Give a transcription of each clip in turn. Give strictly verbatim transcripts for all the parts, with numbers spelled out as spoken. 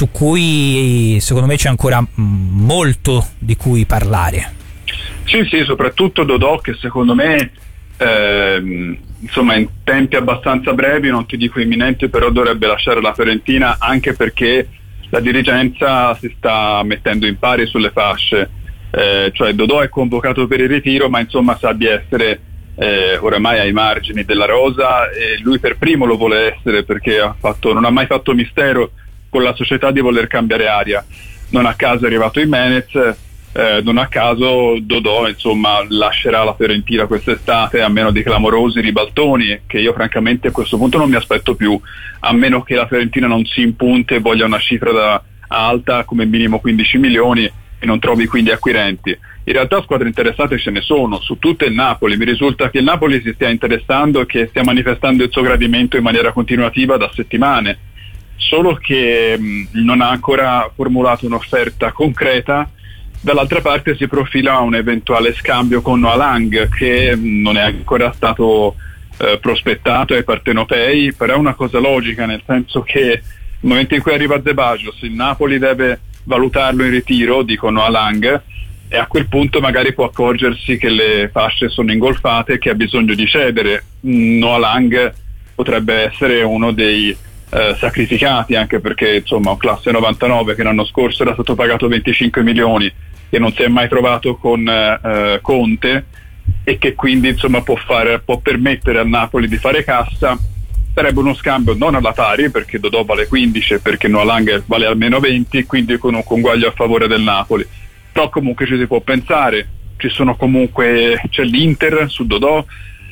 su cui secondo me c'è ancora molto di cui parlare. Sì, sì, soprattutto Dodò, che secondo me ehm, insomma in tempi abbastanza brevi, non ti dico imminenti, però dovrebbe lasciare la Fiorentina, anche perché la dirigenza si sta mettendo in pari sulle fasce, eh, cioè Dodò è convocato per il ritiro, ma insomma sa di essere eh, oramai ai margini della rosa, e lui per primo lo vuole essere, perché ha fatto, non ha mai fatto mistero con la società di voler cambiare aria. Non a caso è arrivato Jimenez, eh, non a caso Dodò insomma lascerà la Fiorentina quest'estate, a meno di clamorosi ribaltoni, che io francamente a questo punto non mi aspetto più, a meno che la Fiorentina non si impunte e voglia una cifra da, alta come minimo quindici milioni e non trovi quindi acquirenti. In realtà squadre interessate ce ne sono, su tutte il Napoli. Mi risulta che il Napoli si stia interessando e che stia manifestando il suo gradimento in maniera continuativa da settimane, solo che mh, non ha ancora formulato un'offerta concreta. Dall'altra parte si profila un eventuale scambio con Noah Lang, che mh, non è ancora stato eh, prospettato ai partenopei, però è una cosa logica, nel senso che nel momento in cui arriva Zebajos il Napoli deve valutarlo in ritiro, dico Noah Lang, e a quel punto magari può accorgersi che le fasce sono ingolfate e che ha bisogno di cedere. Noah Lang potrebbe essere uno dei eh, sacrificati, anche perché insomma un classe novantanove che l'anno scorso era stato pagato venticinque milioni e non si è mai trovato con eh, Conte, e che quindi insomma può fare, può permettere al Napoli di fare cassa. Sarebbe uno scambio non alla pari, perché Dodò vale quindici, perché Noah Lang vale almeno venti, quindi con un conguaglio a favore del Napoli. Però comunque ci si può pensare, ci sono comunque, c'è l'Inter su Dodò,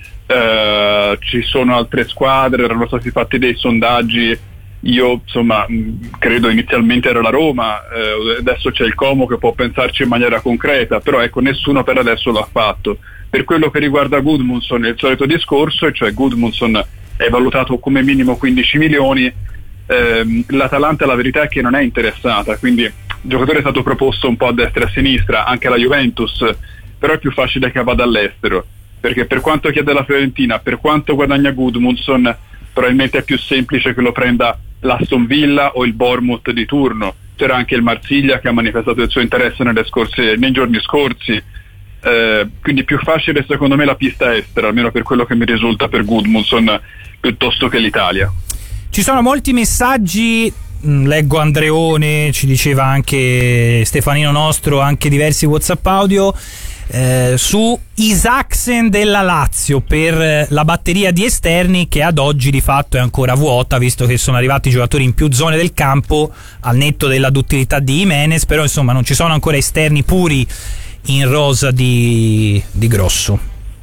eh, ci sono altre squadre, erano stati fatti dei sondaggi, io insomma credo inizialmente era la Roma, eh, adesso c'è il Como che può pensarci in maniera concreta, però ecco nessuno per adesso l'ha fatto. Per quello che riguarda Gudmundsson è il solito discorso, e cioè Gudmundsson è valutato come minimo quindici milioni, eh, l'Atalanta la verità è che non è interessata, quindi il giocatore è stato proposto un po' a destra e a sinistra, anche alla Juventus, però è più facile che vada all'estero, perché per quanto chiede la Fiorentina, per quanto guadagna Gudmundsson, probabilmente è più semplice che lo prenda l'Aston Villa o il Bournemouth di turno. C'era anche il Marsiglia che ha manifestato il suo interesse nelle scorse, nei giorni scorsi, eh, quindi più facile secondo me la pista estera, almeno per quello che mi risulta per Gudmundsson, piuttosto che l'Italia. Ci sono molti messaggi, leggo Andreone, ci diceva anche Stefanino nostro, anche diversi WhatsApp audio, eh, su Isaksen della Lazio per la batteria di esterni, che ad oggi di fatto è ancora vuota, visto che sono arrivati giocatori in più zone del campo al netto della duttilità di Jimenez, però insomma non ci sono ancora esterni puri in rosa di, di grosso.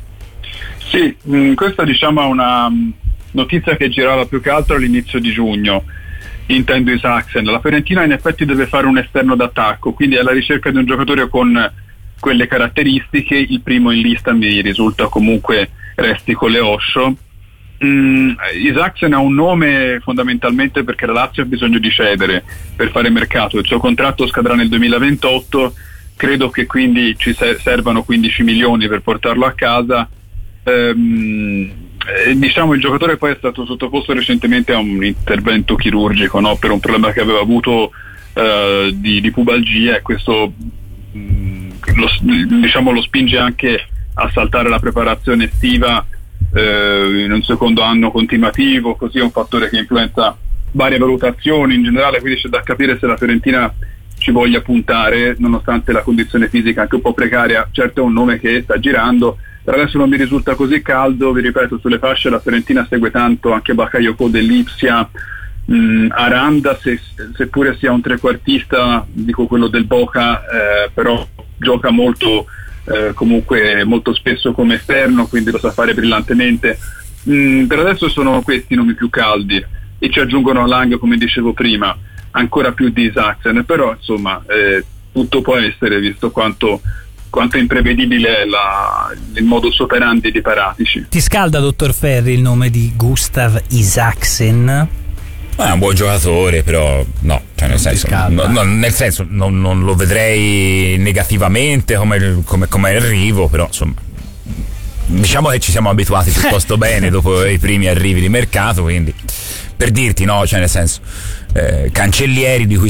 Sì, mh, questa diciamo è una notizia che girava più che altro all'inizio di giugno, intendo Isaksen. La Fiorentina in effetti deve fare un esterno d'attacco, quindi è alla ricerca di un giocatore con quelle caratteristiche. Il primo in lista mi risulta comunque resti con le Osho. mm, Isaksen ha un nome fondamentalmente perché la Lazio ha bisogno di cedere per fare mercato, il suo contratto scadrà nel duemilaventotto, credo che quindi ci servano quindici milioni per portarlo a casa. ehm, Eh, diciamo il giocatore poi è stato sottoposto recentemente a un intervento chirurgico, no? Per un problema che aveva avuto eh, di, di pubalgia, e questo mh, lo, diciamo, lo spinge anche a saltare la preparazione estiva eh, in un secondo anno continuativo, così è un fattore che influenza varie valutazioni in generale, quindi c'è da capire se la Fiorentina ci voglia puntare nonostante la condizione fisica anche un po' precaria. Certo è un nome che sta girando, per adesso non mi risulta così caldo, vi ripeto, sulle fasce la Fiorentina segue tanto anche Bakayoko dell'Ipsia, mh, Aranda, se, seppure sia un trequartista, dico quello del Boca, eh, però gioca molto eh, comunque molto spesso come esterno, quindi lo sa fare brillantemente. Mh, per adesso sono questi i nomi più caldi, e ci aggiungono a Lang, come dicevo prima, ancora più di Isaksen, però insomma eh, tutto può essere, visto quanto quanto imprevedibile è la, il modus operandi di Paratici. Ti scalda, dottor Ferri, il nome di Gustav Isaksen? È un buon giocatore, però no, cioè nel senso, no, no, nel senso non, non lo vedrei negativamente come, come, come arrivo, però insomma diciamo che ci siamo abituati piuttosto bene dopo i primi arrivi di mercato, quindi per dirti, no, cioè nel senso eh, Cancellieri, di cui